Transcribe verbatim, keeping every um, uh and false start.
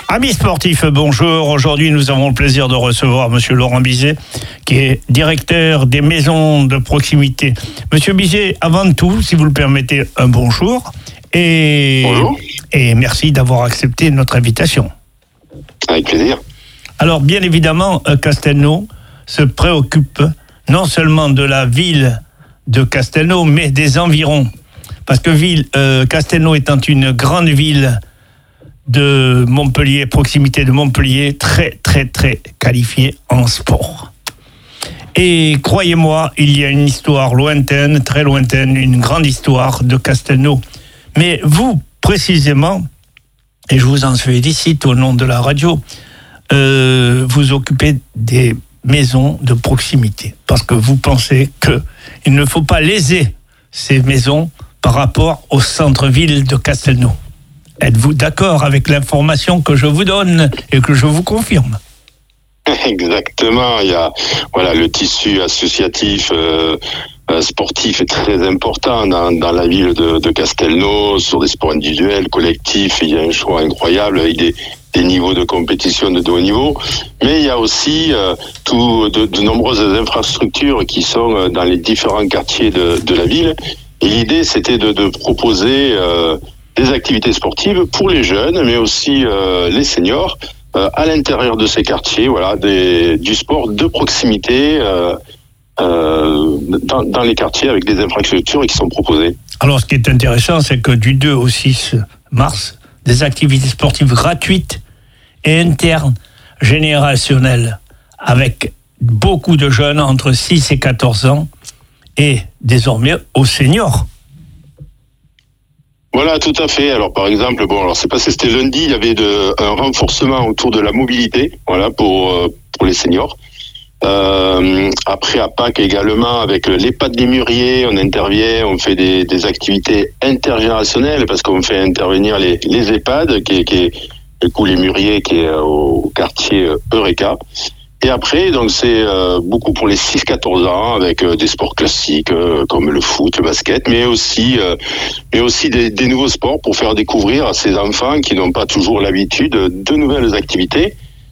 Amis sportifs, bonjour. Aujourd'hui, nous avons le plaisir de recevoir Monsieur Laurent Bizet, qui est directeur des maisons de proximité. Monsieur Bizet, avant tout, si vous le permettez, un bonjour. Et, bonjour. Et merci d'avoir accepté notre invitation. Avec plaisir. Alors, bien évidemment, Castelnau se préoccupe non seulement de la ville de Castelnau, mais des environs. Parce que ville, euh, Castelnau étant une grande ville de Montpellier, proximité de Montpellier, très, très, très qualifiée en sport. Et croyez-moi, il y a une histoire lointaine, très lointaine, une grande histoire de Castelnau. Mais vous, précisément, et je vous en félicite au nom de la radio, euh, vous occupez des maisons de proximité. Parce que vous pensez qu'il ne faut pas léser ces maisons par rapport au centre-ville de Castelnau. Êtes-vous d'accord avec l'information que je vous donne et que je vous confirme ? Exactement. Il y a, voilà, le tissu associatif euh, sportif est très important dans, dans la ville de, de Castelnau, sur des sports individuels, collectifs. Il y a un choix incroyable avec des, des niveaux de compétition de haut niveau. Mais il y a aussi euh, tout, de, de nombreuses infrastructures qui sont dans les différents quartiers de, de la ville. Et l'idée, c'était de, de proposer euh, des activités sportives pour les jeunes, mais aussi euh, les seniors, euh, à l'intérieur de ces quartiers, voilà, des, du sport de proximité euh, euh, dans, dans les quartiers avec des infrastructures qui sont proposées. Alors, ce qui est intéressant, c'est que du deux au six mars, des activités sportives gratuites et internes, générationnelles, avec beaucoup de jeunes entre six et quatorze ans, et désormais aux seniors. Voilà, tout à fait. Alors, par exemple, bon, alors c'est passé, c'était lundi, il y avait de, un renforcement autour de la mobilité, voilà, pour euh, pour les seniors. Euh, après, à Pâques également, avec l'EHPAD des Mûriers, on intervient, on fait des, des activités intergénérationnelles parce qu'on fait intervenir les, les EHPAD, qui est, qui est du coup les Mûriers, qui est au quartier Eureka. Et après, donc c'est euh, beaucoup pour les six quatorze ans, avec euh, des sports classiques euh, comme le foot, le basket, mais aussi, euh, mais aussi des, des nouveaux sports pour faire découvrir à ces enfants qui n'ont pas toujours l'habitude de nouvelles activités.